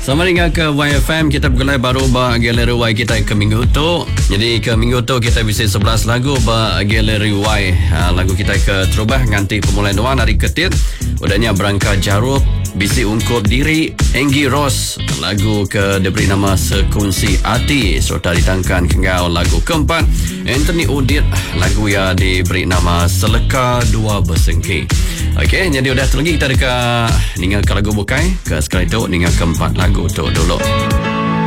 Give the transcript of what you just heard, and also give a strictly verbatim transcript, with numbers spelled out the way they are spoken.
Sama dengan ke Y F M, kita bergulai baru ba galeri Y kita ke minggu tu. Jadi ke minggu tu kita bisa sebelas lagu ba galeri Y. Ha, lagu kita ke terubah nganti pemulai doang hari ketit. Udahnya Berangka Jarub, Bisi Ungkup Diri, Enggi Ross. Lagu ke diberi nama Sekunsi Hati. Serta ditangkan kengau lagu keempat Anthony Udit, lagu yang diberi nama Seleka Dua Bersengki. Okey, jadi udah terlagi kita dekat ningal ke lagu bukai. Ke sekali tu ningal keempat lagu tu dulu.